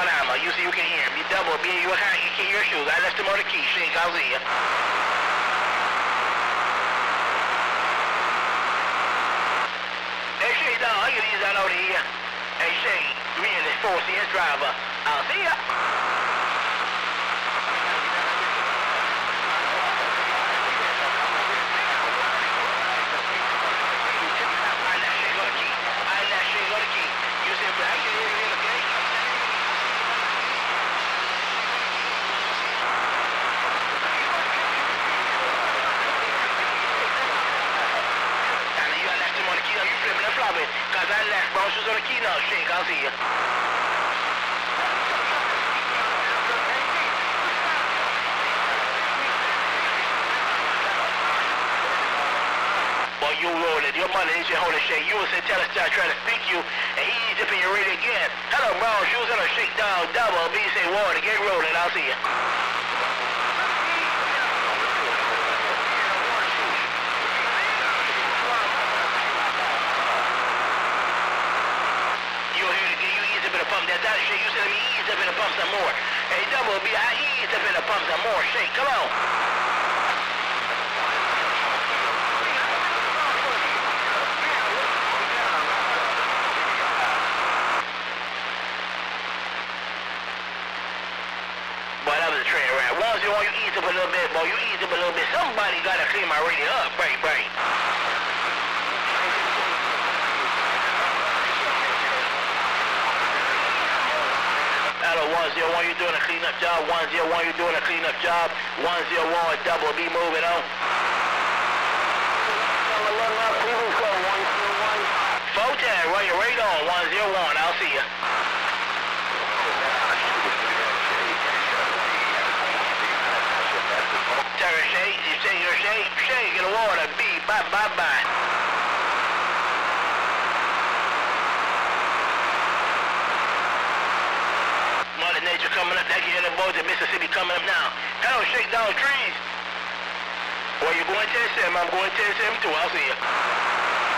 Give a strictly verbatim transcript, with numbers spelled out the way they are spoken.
on ammo. You see, you can hear me. Double B, you can't, you can hear your shoes. I left them on the key. Shake, I'll see ya. Hey, Shake, dog, I get these out over here. Hey, Shake, me and this four C S driver. I'll see ya. Cause I left bro, she's on the key now, Shake, I'll see ya. Boy, you rolling, your money ain't your holding Shake. You was in Telestar trying to speak you, and he eased up in your radio again. Hello, bro, she was on a Shake down double, B say water, get rolling, I'll see ya. Pump that down, Shake. You said me ease up in the pump some more. Hey, double B, I ease up in the pump some more. Shake, come on. Boy, that was a train ride. Once you want you ease up a little bit, boy, you ease up a little bit. Somebody gotta clean my radio up. Break, break. one zero one, you're doing a cleanup job. one zero one, you're doing a cleanup job. one zero one, double B moving on. four ten, run your radar on one zero one. I'll see ya. Terry Shake, you say you're Shake? Shake in the water. B, bye, bye, bye. Nature coming up, that get the boys in Mississippi coming up now. Hello, Shake down trees. Well, you're going to S M, I'm going to S M too, I'll see you.